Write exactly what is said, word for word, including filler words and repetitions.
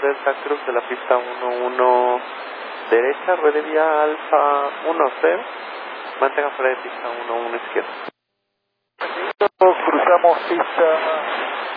Delta Cruz de la pista uno uno derecha, ruede vía Alfa uno cero, mantenga fuera de pista uno uno izquierda. Cruzamos pista